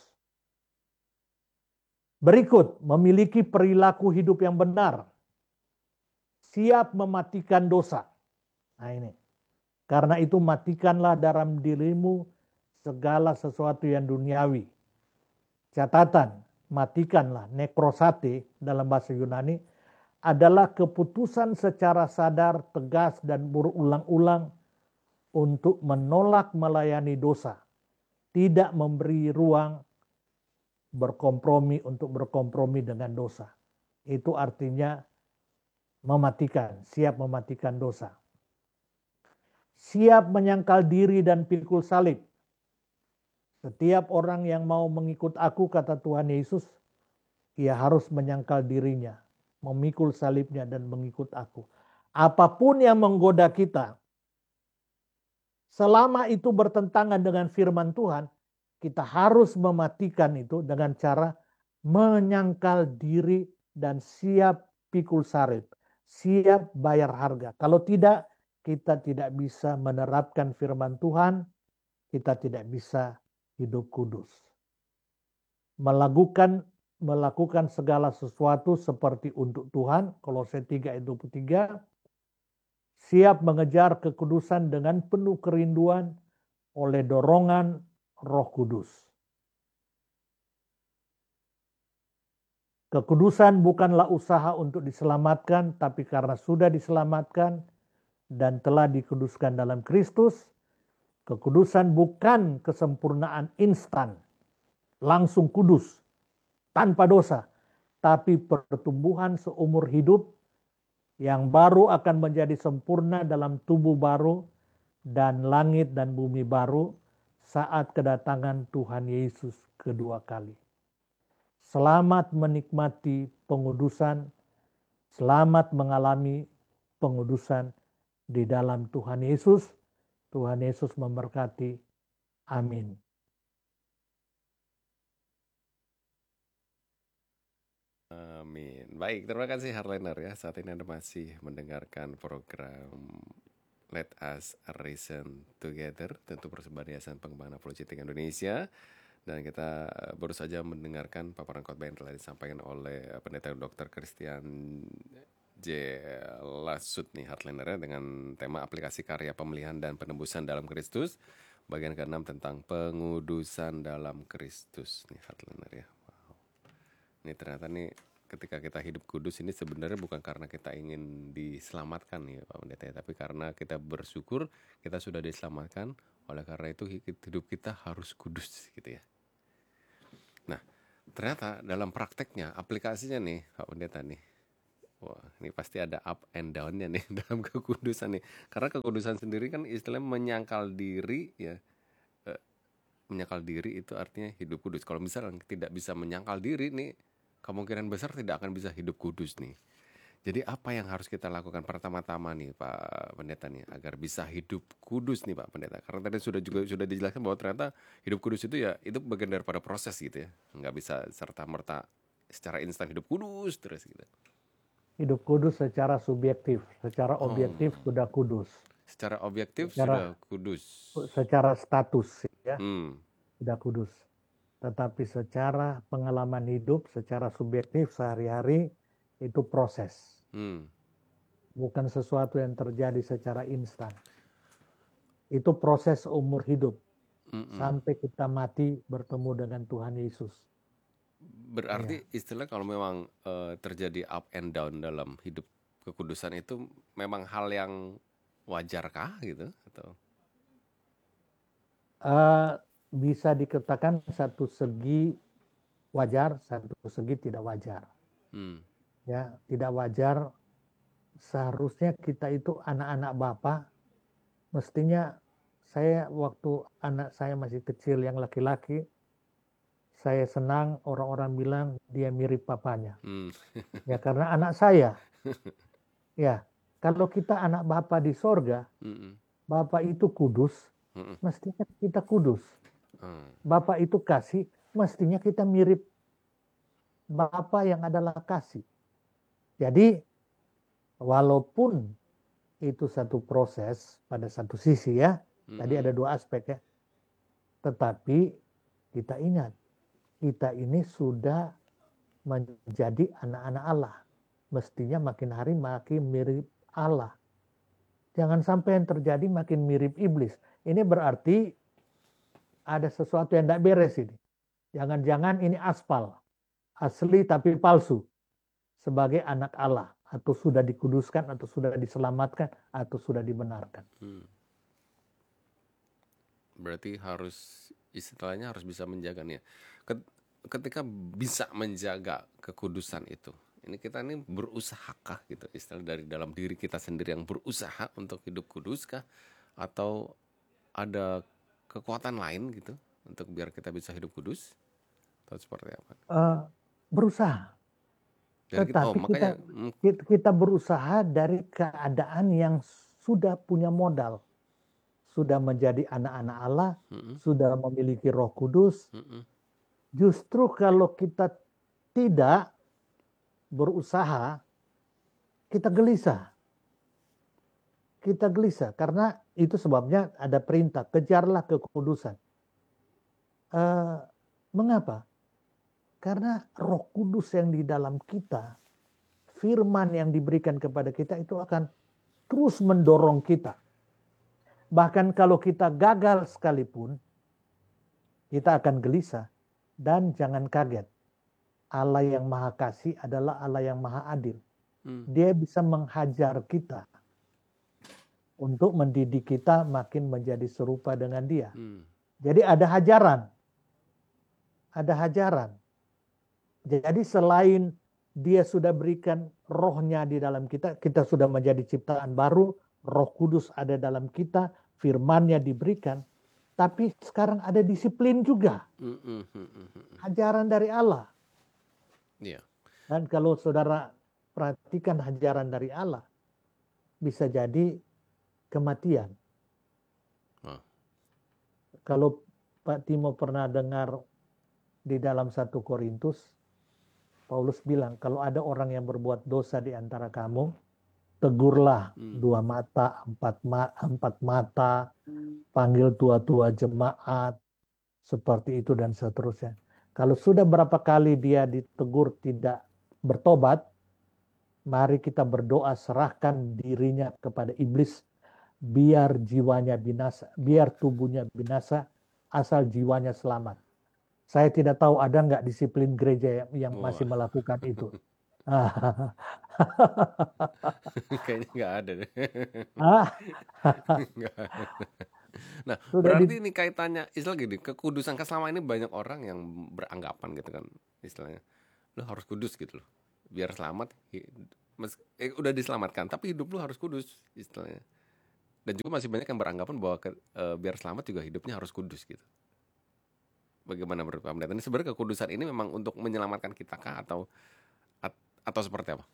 Berikut, memiliki perilaku hidup yang benar. Siap mematikan dosa. Nah ini. Karena itu matikanlah dalam dirimu segala sesuatu yang duniawi. Catatan, matikanlah, nekrosate dalam bahasa Yunani, adalah keputusan secara sadar, tegas, dan berulang-ulang untuk menolak melayani dosa. Tidak memberi ruang berkompromi untuk berkompromi dengan dosa. Itu artinya mematikan, siap mematikan dosa. Siap menyangkal diri dan pikul salib. Setiap orang yang mau mengikut aku, kata Tuhan Yesus, ia harus menyangkal dirinya, memikul salibnya dan mengikut aku. Apapun yang menggoda kita, selama itu bertentangan dengan firman Tuhan, kita harus mematikan itu dengan cara menyangkal diri dan siap pikul salib, siap bayar harga. Kalau tidak, kita tidak bisa menerapkan firman Tuhan, kita tidak bisa hidup kudus. Melakukan melakukan segala sesuatu seperti untuk Tuhan, Kolose tiga ayat dua puluh tiga, siap mengejar kekudusan dengan penuh kerinduan oleh dorongan Roh Kudus. Kekudusan bukanlah usaha untuk diselamatkan, tapi karena sudah diselamatkan dan telah dikuduskan dalam Kristus. Kekudusan bukan kesempurnaan instan, langsung kudus, tanpa dosa, tapi pertumbuhan seumur hidup yang baru akan menjadi sempurna dalam tubuh baru dan langit dan bumi baru saat kedatangan Tuhan Yesus kedua kali. Selamat menikmati pengudusan, selamat mengalami pengudusan di dalam Tuhan Yesus. Tuhan Yesus memberkati. Amin.
Amin. Baik, terima kasih Harlener ya. Saat ini Anda masih mendengarkan program Let Us Reason Together, tentu persembahan Yayasan Pengembangan Apologetik Indonesia. Dan kita baru saja mendengarkan paparan khotbah yang telah disampaikan oleh Pendeta Doktor Christian J. Lasut nih Harlener ya, dengan tema aplikasi karya pemilihan dan penebusan dalam Kristus, bagian keenam tentang pengudusan dalam Kristus nih Harlener ya. Wow. Ini ternyata nih ketika kita hidup kudus ini sebenarnya bukan karena kita ingin diselamatkan nih Pak Pendeta, tapi karena kita bersyukur kita sudah diselamatkan, oleh karena itu hidup kita harus kudus gitu ya. Nah, ternyata dalam prakteknya, aplikasinya nih Pak Pendeta nih, Wah, ini pasti ada up and down-nya nih dalam kekudusan nih. Karena kekudusan sendiri kan istilahnya menyangkal diri ya. Eh, menyangkal diri itu artinya hidup kudus. Kalau misalnya tidak bisa menyangkal diri nih, kemungkinan besar tidak akan bisa hidup kudus nih. Jadi apa yang harus kita lakukan pertama-tama nih Pak Pendeta nih agar bisa hidup kudus nih Pak Pendeta? Karena tadi sudah juga sudah dijelaskan bahwa ternyata hidup kudus itu ya itu bagian daripada proses gitu ya. Nggak bisa serta-merta secara instan hidup kudus terus gitu.
Hidup kudus secara subjektif, secara objektif
Oh,
sudah kudus,
secara objektif
secara
sudah kudus.
secara status ya
Hmm,
sudah kudus. Tetapi secara pengalaman hidup, secara subjektif sehari-hari itu proses,
hmm,
bukan sesuatu yang terjadi secara instan. Itu proses umur hidup
mm, mm.
sampai kita mati bertemu dengan Tuhan Yesus.
Berarti
Ya.
istilah kalau memang eh, terjadi up and down dalam hidup kekudusan itu memang hal yang wajarkah gitu atau?
Eh, bisa dikatakan satu segi wajar, satu segi tidak wajar.
Hmm,
Ya, tidak wajar. Seharusnya kita itu anak-anak Bapa, mestinya saya waktu anak saya masih kecil yang laki-laki, saya senang orang-orang bilang dia mirip papanya.
hmm,
Ya karena anak saya. Ya, kalau kita anak Bapa di sorga,
mm, mm,
Bapa itu kudus,
mm, mm.
mestinya kita kudus.
Hmm,
Bapa itu kasih, mestinya kita mirip Bapa yang adalah kasih. Jadi walaupun itu satu proses pada satu sisi ya,
mm,
tadi
mm.
ada dua aspek ya, tetapi kita ingat, kita ini sudah menjadi anak-anak Allah. Mestinya makin hari makin mirip Allah. Jangan sampai yang terjadi makin mirip iblis. Ini berarti ada sesuatu yang tidak beres ini. Jangan-jangan ini aspal. Asli tapi palsu. Sebagai anak Allah. Atau sudah dikuduskan, atau sudah diselamatkan, atau sudah dibenarkan.
Hmm. Berarti harus istilahnya harus bisa menjaga nih ya. Ketika bisa menjaga kekudusan itu, ini kita ini berusahakah gitu istilah dari dalam diri kita sendiri yang berusaha untuk hidup kudus kah atau ada kekuatan lain gitu untuk biar kita bisa hidup kudus atau seperti apa?
Uh, berusaha.
Dari kita, oh
Tetapi
makanya
kita,
mm,
kita berusaha dari keadaan yang sudah punya modal. Sudah menjadi anak-anak Allah,
mm,
sudah memiliki Roh Kudus.
mm, mm,
Justru kalau kita tidak berusaha, kita gelisah. Kita gelisah karena itu sebabnya ada perintah, kejarlah kekudusan. Uh, mengapa? Karena Roh Kudus yang di dalam kita, firman yang diberikan kepada kita itu akan terus mendorong kita. Bahkan kalau kita gagal sekalipun, kita akan gelisah. Dan jangan kaget, Allah yang Maha Kasih adalah Allah yang Maha Adil.
mm.
Dia bisa menghajar kita untuk mendidik kita makin menjadi serupa dengan Dia.
Mm.
Jadi ada hajaran. Ada hajaran. Jadi selain Dia sudah berikan rohnya di dalam kita, kita sudah menjadi ciptaan baru, Roh Kudus ada dalam kita, firman-Nya diberikan, tapi sekarang ada disiplin juga.
Mm, mm, mm, mm, mm.
Hajaran dari Allah.
Yeah.
Dan kalau saudara perhatikan hajaran dari Allah, bisa jadi kematian.
Oh.
Kalau Pak Timo pernah dengar di dalam satu Korintus, Paulus bilang, kalau ada orang yang berbuat dosa di antara kamu, tegurlah
Hmm.
dua mata, empat, ma empat mata, panggil tua-tua jemaat, seperti itu dan seterusnya. Kalau sudah berapa kali dia ditegur tidak bertobat, mari kita berdoa serahkan dirinya kepada iblis, biar jiwanya binasa, biar tubuhnya binasa, asal jiwanya selamat. Saya tidak tahu ada nggak disiplin gereja yang
Wah.
masih melakukan itu.
Kayaknya nggak ada deh.
Ah.
Nggak ada. Nah,
Sudah
berarti
di-
ini kaitannya istilah gini, kekudusan kan selama ini banyak orang yang beranggapan gitu kan istilahnya, lo harus kudus gitu loh, biar selamat. Mes- eh, udah diselamatkan, tapi hidup lu harus kudus istilahnya. Dan juga masih banyak yang beranggapan bahwa ke- eh, biar selamat juga hidupnya harus kudus gitu. Bagaimana menurut Pak Pendeta? Ini sebenarnya kekudusan ini memang untuk menyelamatkan kita kah atau at- atau seperti apa?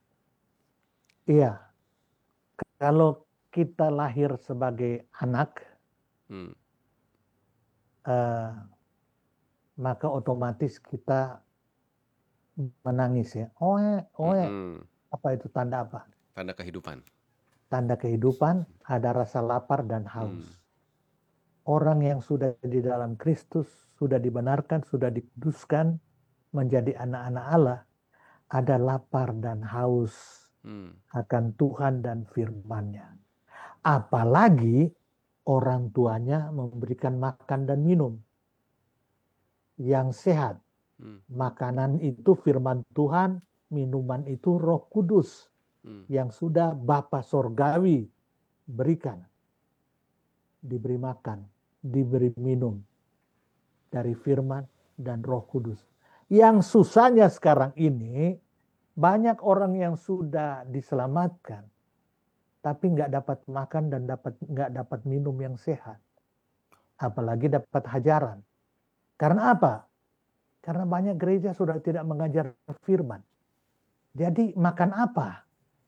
Iya, kalau kita lahir sebagai anak,
Hmm.
eh, maka otomatis kita menangis ya. Oe, oe,
Mm-mm.
apa itu tanda apa?
Tanda kehidupan.
Tanda kehidupan, ada rasa lapar dan haus.
Hmm.
Orang yang sudah di dalam Kristus, sudah dibenarkan, sudah dikuduskan, menjadi anak-anak Allah, ada lapar dan haus
Hmm.
akan Tuhan dan firman-Nya. Apalagi orang tuanya memberikan makan dan minum yang sehat.
Hmm.
Makanan itu firman Tuhan, minuman itu Roh Kudus
Hmm.
yang sudah Bapa Sorgawi berikan. Diberi makan, diberi minum dari firman dan Roh Kudus. Yang susahnya sekarang ini, banyak orang yang sudah diselamatkan, tapi nggak dapat makan dan dapat nggak dapat minum yang sehat. Apalagi dapat hajaran. Karena apa? Karena banyak gereja sudah tidak mengajar firman. Jadi makan apa?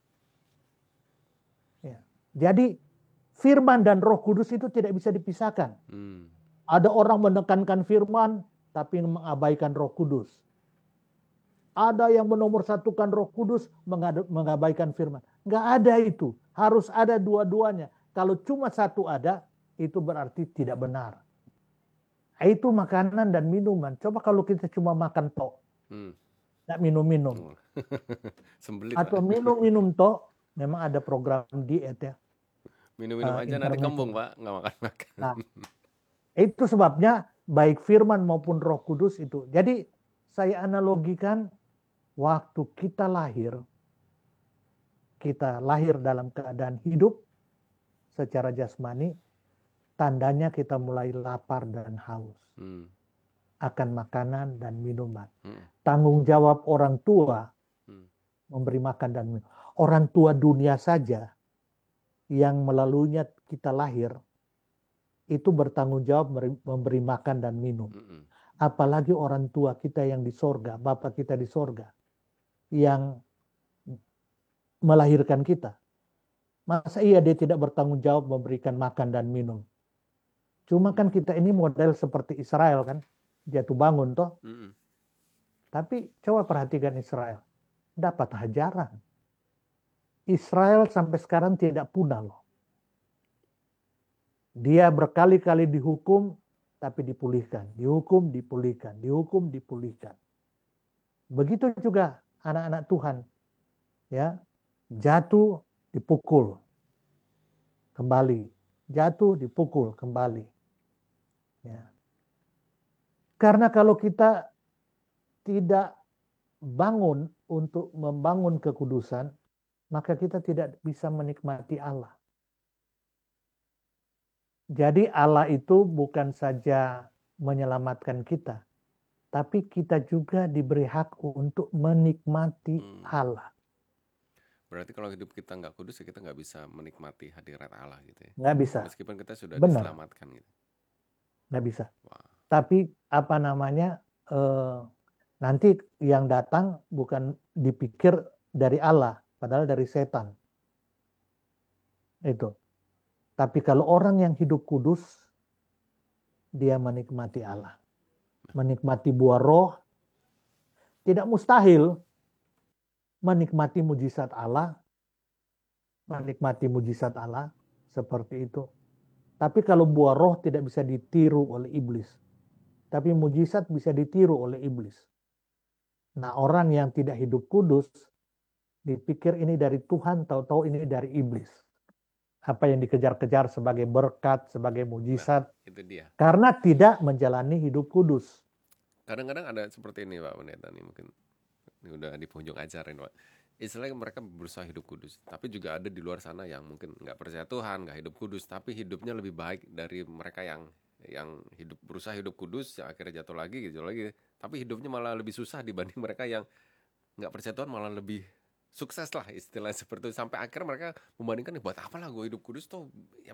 Ya. Jadi firman dan Roh Kudus itu tidak bisa dipisahkan.
Hmm.
Ada orang menekankan firman tapi mengabaikan Roh Kudus. Ada yang menomorsatukan Roh Kudus mengabaikan firman. Nggak ada itu. Harus ada dua-duanya. Kalau cuma satu ada, itu berarti tidak benar. Itu makanan dan minuman. Coba kalau kita cuma makan tok,
Hmm.
nggak minum-minum.
Oh. Sembelit Pak.
Atau minum-minum tok, memang ada program diet ya.
Minum-minum
Uh,
aja nanti kembung
intermittent.
Pak, nggak makan-makan.
Nah, itu sebabnya baik firman maupun Roh Kudus itu. Jadi saya analogikan waktu kita lahir, kita lahir dalam keadaan hidup secara jasmani, tandanya kita mulai lapar dan haus
Hmm.
akan makanan dan minuman.
Hmm.
Tanggung jawab orang tua
Hmm.
memberi makan dan minum. Orang tua dunia saja yang melaluinya kita lahir, itu bertanggung jawab memberi makan dan minum.
Hmm.
Apalagi orang tua kita yang di sorga, Bapak kita di sorga, yang melahirkan kita. Masa iya dia tidak bertanggung jawab memberikan makan dan minum? Cuma kan kita ini model seperti Israel kan, jatuh bangun toh.
Hmm.
Tapi coba perhatikan Israel, dapat hajaran. Israel sampai sekarang tidak punah loh. Dia berkali-kali dihukum, tapi dipulihkan. Dihukum, dipulihkan. Dihukum, dipulihkan. Begitu juga anak-anak Tuhan. Ya, jatuh, dipukul. Kembali. Jatuh, dipukul. Kembali. Ya. Karena kalau kita tidak bangun untuk membangun kekudusan, maka kita tidak bisa menikmati Allah. Jadi Allah itu bukan saja menyelamatkan kita, tapi kita juga diberi hak untuk menikmati
Hmm.
Allah.
Berarti kalau hidup kita nggak kudus ya kita nggak bisa menikmati hadirat Allah gitu ya.
Nggak bisa.
Meskipun kita sudah
Benar.
diselamatkan gitu.
Nggak bisa.
Wah.
Tapi apa namanya, eh, nanti yang datang bukan dipikir dari Allah, padahal dari setan. Itu. Tapi kalau orang yang hidup kudus, dia menikmati Allah. Menikmati buah roh, tidak mustahil menikmati mujizat Allah, menikmati mujizat Allah seperti itu. Tapi kalau buah roh tidak bisa ditiru oleh iblis, tapi mujizat bisa ditiru oleh iblis. Nah, orang yang tidak hidup kudus dipikir ini dari Tuhan, tahu-tahu ini dari iblis. Apa yang dikejar-kejar sebagai berkat, sebagai mujizat,
nah, itu dia.
Karena tidak menjalani hidup kudus.
Kadang-kadang ada seperti ini Pak Pendeta nih, mungkin ini udah di penghujung acara ini Pak. Istilahnya mereka berusaha hidup kudus, tapi juga ada di luar sana yang mungkin nggak percaya Tuhan, nggak hidup kudus, tapi hidupnya lebih baik dari mereka yang yang hidup berusaha hidup kudus, yang akhirnya jatuh lagi, gitu lagi, tapi hidupnya malah lebih susah dibanding mereka yang nggak percaya Tuhan, malah lebih sukses lah istilah seperti itu sampai akhirnya mereka membandingkan, buat apa lah gue hidup kudus tuh ya